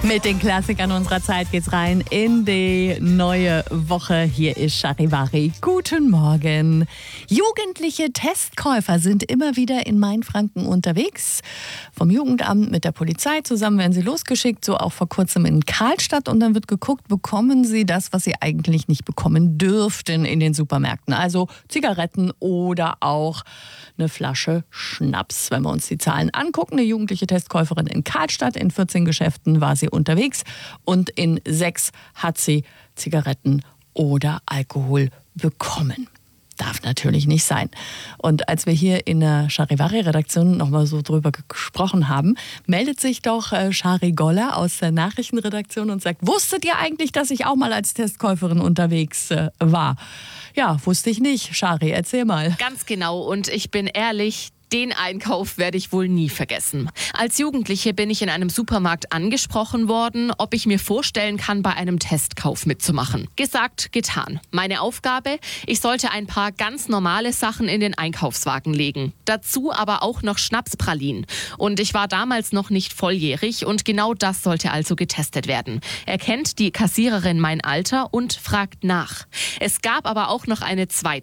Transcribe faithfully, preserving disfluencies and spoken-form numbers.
Mit den Klassikern unserer Zeit geht's rein in die neue Woche. Hier ist Charivari. Guten Morgen. Jugendliche Testkäufer sind immer wieder in Mainfranken unterwegs. Vom Jugendamt mit der Polizei zusammen werden sie losgeschickt, so auch vor kurzem in Karlstadt. Und dann wird geguckt, bekommen sie das, was sie eigentlich nicht bekommen dürften in den Supermärkten. Also Zigaretten oder auch eine Flasche Schnaps. Wenn wir uns die Zahlen angucken, eine jugendliche Testkäuferin in Karlstadt, in vierzehn Geschäften war sie unterwegs und in sechs hat sie Zigaretten oder Alkohol bekommen. Darf natürlich nicht sein. Und als wir hier in der Charivari-Redaktion nochmal so drüber gesprochen haben, meldet sich doch äh, Shari Goller aus der Nachrichtenredaktion und sagt, wusstet ihr eigentlich, dass ich auch mal als Testkäuferin unterwegs äh, war? Ja, wusste ich nicht. Shari, erzähl mal. Ganz genau. Und ich bin ehrlich, den Einkauf werde ich wohl nie vergessen. Als Jugendliche bin ich in einem Supermarkt angesprochen worden, ob ich mir vorstellen kann, bei einem Testkauf mitzumachen. Gesagt, getan. Meine Aufgabe, ich sollte ein paar ganz normale Sachen in den Einkaufswagen legen. Dazu aber auch noch Schnapspralinen. Und ich war damals noch nicht volljährig und genau das sollte also getestet werden. Erkennt die Kassiererin mein Alter und fragt nach. Es gab aber auch noch eine zweite